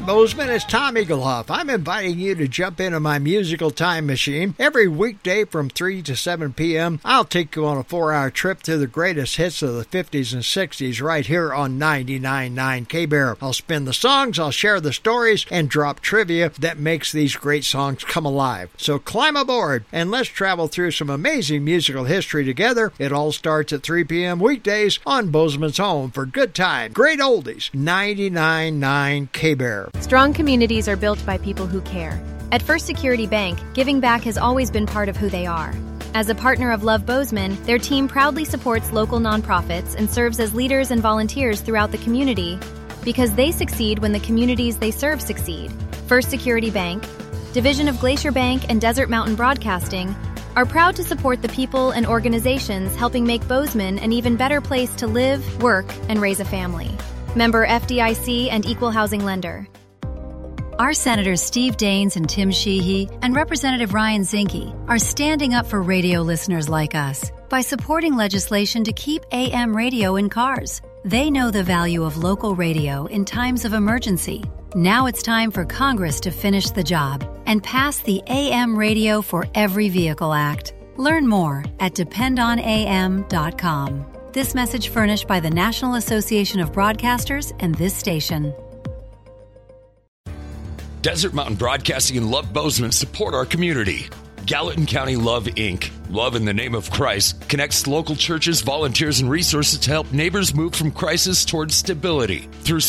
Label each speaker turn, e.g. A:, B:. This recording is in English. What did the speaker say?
A: Bozeman, it's Tom Eaglehoff. I'm inviting you to jump into my musical time machine. Every weekday from 3 to 7 p.m., I'll take you on a 4-hour trip through the greatest hits of the 50s and 60s right here on 99.9 K-Bear. I'll spin the songs, I'll share the stories, and drop trivia that makes these great songs come alive. So climb aboard, and let's travel through some amazing musical history together. It all starts at 3 p.m. weekdays on Bozeman's home for good time, great oldies, 99.9 K-Bear.
B: Strong communities are built by people who care. At First Security Bank, giving back has always been part of who they are. As a partner of Love Bozeman, their team proudly supports local nonprofits and serves as leaders and volunteers throughout the community because they succeed when the communities they serve succeed. First Security Bank, Division of Glacier Bank and Desert Mountain Broadcasting, are proud to support the people and organizations helping make Bozeman an even better place to live, work, and raise a family. Member FDIC and Equal Housing Lender.
C: Our Senators Steve Daines and Tim Sheehy and Representative Ryan Zinke are standing up for radio listeners like us by supporting legislation to keep AM radio in cars. They know the value of local radio in times of emergency. Now it's time for Congress to finish the job and pass the AM Radio for Every Vehicle Act. Learn more at dependonam.com. This message furnished by the National Association of Broadcasters and this station.
D: Desert Mountain Broadcasting and Love Bozeman support our community. Gallatin County Love, Inc., Love in the Name of Christ, connects local churches, volunteers, and resources to help neighbors move from crisis towards stability. Through